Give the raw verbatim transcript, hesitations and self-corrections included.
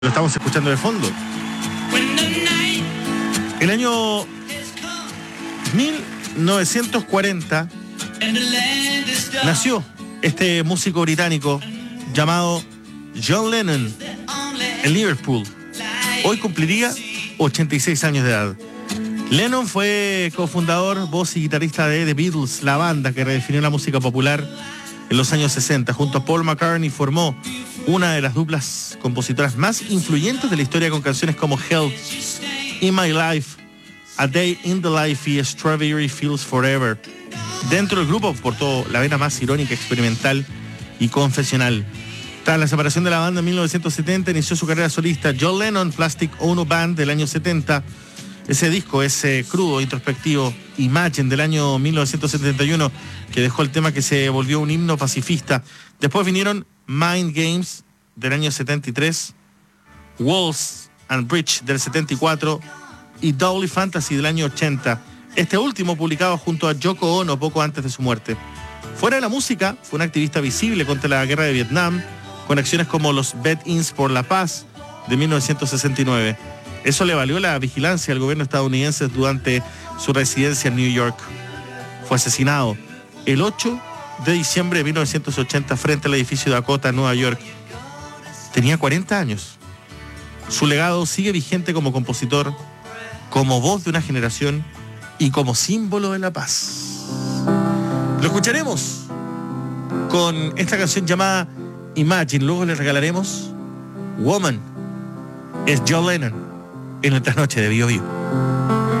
Lo estamos escuchando de fondo. El año mil novecientos cuarenta nació este músico británico llamado John Lennon en Liverpool. Hoy cumpliría ochenta y seis años de edad. Lennon fue cofundador, voz y guitarrista de The Beatles, la banda que redefinió la música popular en los años sesenta. Junto a Paul McCartney formó una de las duplas compositoras más influyentes de la historia, con canciones como Help, In My Life, A Day in the Life y Strawberry Fields Forever. Dentro del grupo portó la vena más irónica, experimental y confesional. Tras la separación de la banda en mil novecientos setenta, inició su carrera solista. John Lennon Plastic Ono Band del año setenta. Ese disco, ese crudo, introspectivo, Imagine del año mil novecientos setenta y uno, que dejó el tema que se volvió un himno pacifista. Después vinieron Mind Games del año setenta y tres, Walls and Bridge del setenta y cuatro y Dolly Fantasy del año ochenta. Este último publicado junto a Yoko Ono poco antes de su muerte. Fuera de la música, fue un activista visible contra la guerra de Vietnam, con acciones como los Bed-Ins por la Paz de mil novecientos sesenta y nueve. Eso le valió la vigilancia al gobierno estadounidense durante su residencia en New York. Fue asesinado el ocho de diciembre de mil novecientos ochenta frente al edificio Dakota en Nueva York. Tenía cuarenta años. Su legado sigue vigente como compositor, como voz de una generación y como símbolo de la paz. Lo escucharemos con esta canción llamada Imagine. Luego le regalaremos Woman. Es John Lennon en nuestra noche de Bio Bio.